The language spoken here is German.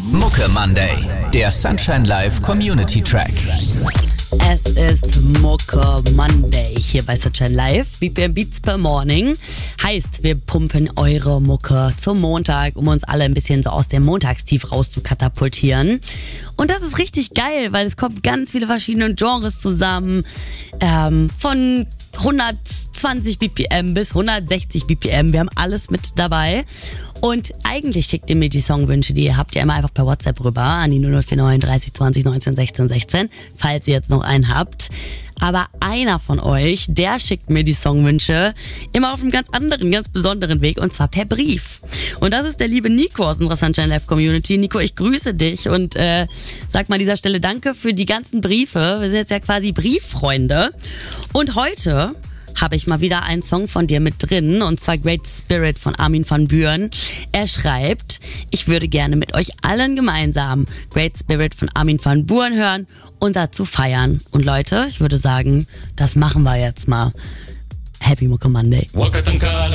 Mucke Monday, der Sunshine Live Community Track. Es ist Mucke Monday hier bei Sunshine Live. BPM Beats per Morning. Heißt, wir pumpen eure Mucke zum Montag, um uns alle ein bisschen so aus dem Montagstief raus zu katapultieren. Und das ist richtig geil, weil es kommt ganz viele verschiedene Genres zusammen. Von 120 BPM bis 160 BPM. Wir haben alles mit dabei. Und eigentlich schickt ihr mir die Songwünsche, die ihr habt, ja immer einfach per WhatsApp rüber an die 0049 30 20 19 16 16, falls ihr jetzt noch einen habt. Aber einer von euch, der schickt mir die Songwünsche immer auf einem ganz anderen, ganz besonderen Weg, und zwar per Brief. Und das ist der liebe Nico aus unserer Sunshine Live Community. Nico, ich grüße dich und sag mal an dieser Stelle danke für die ganzen Briefe. Wir sind jetzt ja quasi Brieffreunde. Und heute habe ich mal wieder einen Song von dir mit drin, und zwar Great Spirit von Armin van Buuren. Er schreibt, ich würde gerne mit euch allen gemeinsam Great Spirit von Armin van Buuren hören und dazu feiern. Und Leute, ich würde sagen, das machen wir jetzt mal. Happy Mucke Monday.